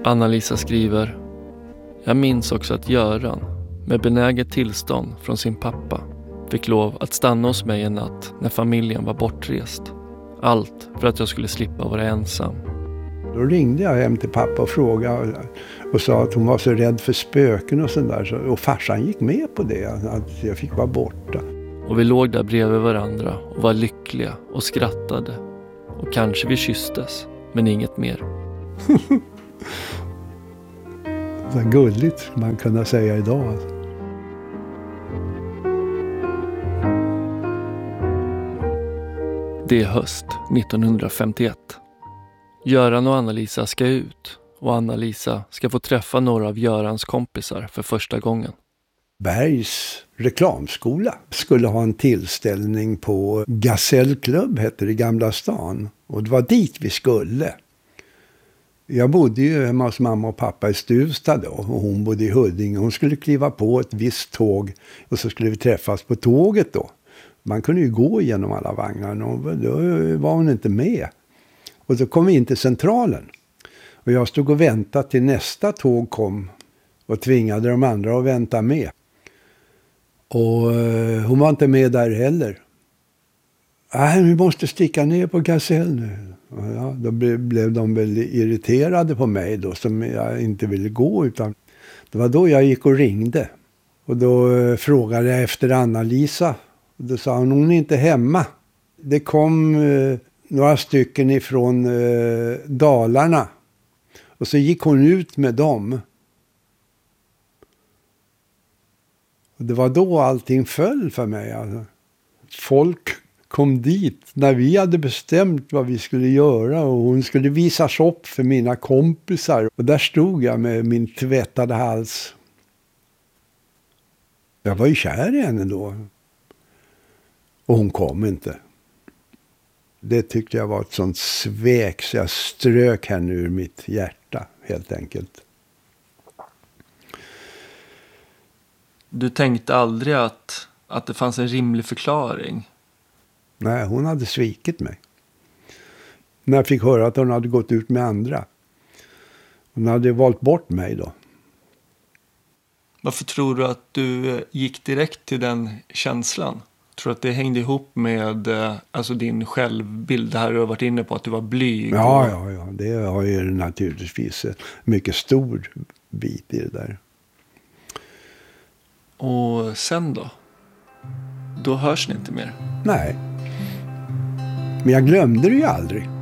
Anna-Lisa skriver: jag minns också att Göran, med benäget tillstånd från sin pappa, fick lov att stanna hos mig en natt när familjen var bortrest. Allt för att jag skulle slippa vara ensam. Då ringde jag hem till pappa och frågade och sa att hon var så rädd för spöken och sånt där. Och farsan gick med på det, att jag fick vara borta. Och vi låg där bredvid varandra och var lyckliga och skrattade. Och kanske vi kysstes, men inget mer. Så gulligt man kunna säga idag. Det är höst 1951. Göran och Anna-Lisa ska ut och Anna-Lisa ska få träffa några av Görans kompisar för första gången. Bergs reklamskola skulle ha en tillställning på Gasellklubb, hette det, i Gamla stan. Och det var dit vi skulle. Jag bodde ju hemma hos mamma och pappa i Stuvsta då, och hon bodde i Huddinge. Hon skulle kliva på ett visst tåg och så skulle vi träffas på tåget då. Man kunde ju gå igenom alla vagnar och då var hon inte med. Och så kom vi in till centralen. Och jag stod och väntade till nästa tåg kom och tvingade de andra att vänta med. Och hon var inte med där heller. Nej, vi måste sticka ner på Gasell nu. Ja, då blev de väl irriterade på mig då, som jag inte ville gå, utan det var då jag gick och ringde. Och då frågade jag efter Anna-Lisa. Och då sa hon är inte hemma. Det kom några stycken ifrån Dalarna. Och så gick hon ut med dem. Och det var då allting föll för mig. Alltså. Folk kom dit när vi hade bestämt vad vi skulle göra. Och hon skulle visa shop för mina kompisar. Och där stod jag med min tvättade hals. Jag var ju kär i henne då. Och hon kom inte. Det tyckte jag var ett sånt svek så jag strök henne ur mitt hjärta helt enkelt. Du tänkte aldrig att det fanns en rimlig förklaring? Nej, hon hade svikit mig. När jag fick höra att hon hade gått ut med andra. Hon hade valt bort mig då. Varför tror du att du gick direkt till den känslan? Tror du att det hängde ihop med alltså din självbild? Det här du har varit inne på, att du var blyg. Ja. Det har ju naturligtvis en mycket stor bit i det där. Och sen då? Då hörs ni inte mer? Nej. Men jag glömde det ju aldrig.